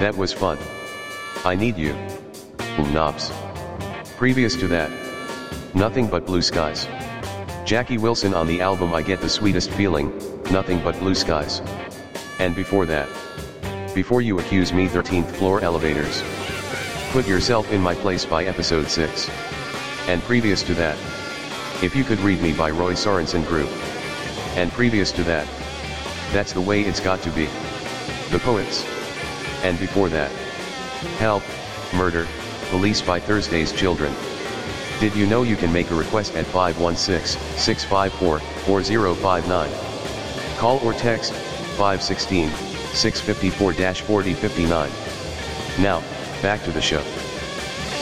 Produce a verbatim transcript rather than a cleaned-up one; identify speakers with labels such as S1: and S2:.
S1: That was fun. I Need You. Ooh, knobs. Previous to that, Nothing But Blue Skies. Jackie Wilson on the album I Get the Sweetest Feeling, Nothing But Blue Skies. And before that, Before You Accuse Me, thirteenth Floor Elevators. Put Yourself in My Place by Episode six. And previous to that, If You Could Read Me by Roy Sorensen Group. And previous to that, That's the Way It's Got to Be. The Poets. And before that, Help, Murder, Police by Thursday's Children. Did you know you can make a request at five one six, six five four, four zero five nine? Call or text five one six, six five four, four zero five nine. Now, back to the show.